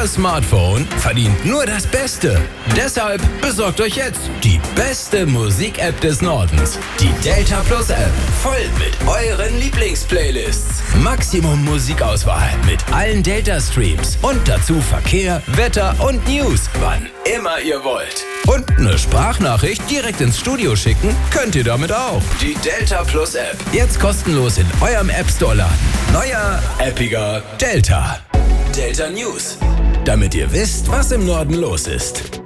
Euer Smartphone verdient nur das Beste. Deshalb besorgt euch jetzt die beste Musik-App des Nordens. Die Delta Plus App. Voll mit euren Lieblingsplaylists. Maximum Musikauswahl mit allen Delta-Streams. Und dazu Verkehr, Wetter und News, wann immer ihr wollt. Und eine Sprachnachricht direkt ins Studio schicken könnt ihr damit auch. Die Delta Plus App. Jetzt kostenlos in eurem App Store laden. Neuer, appiger Delta. Delta News. Damit ihr wisst, was im Norden los ist.